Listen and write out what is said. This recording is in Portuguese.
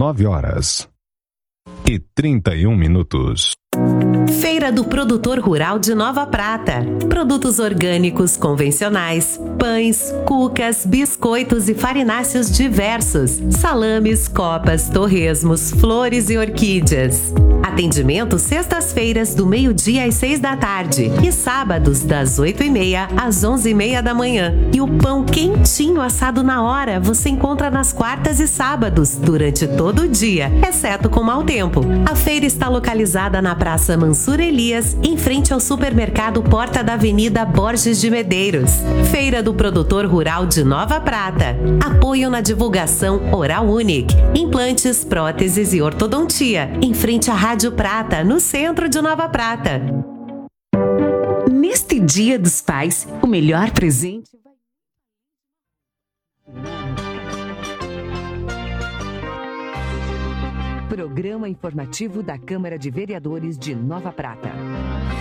9h31. Feira do Produtor Rural de Nova Prata. Produtos orgânicos convencionais, pães, cucas, biscoitos e farináceos diversos, salames, copas, torresmos, flores e orquídeas. Atendimento sextas-feiras do meio-dia às 6 da tarde e sábados das 8h30 às 11h30 da manhã. E o pão quentinho assado na hora você encontra nas quartas e sábados durante todo o dia, exceto com mau tempo. A feira está localizada na Praça Mansur Elias, em frente ao supermercado Porta da Avenida Borges de Medeiros. Feira do Produtor Rural de Nova Prata. Apoio na divulgação Oral Unique, implantes, próteses e ortodontia, em frente à Rádio Prata, no centro de Nova Prata. Neste Dia dos Pais, o melhor presente vai... Programa informativo da Câmara de Vereadores de Nova Prata.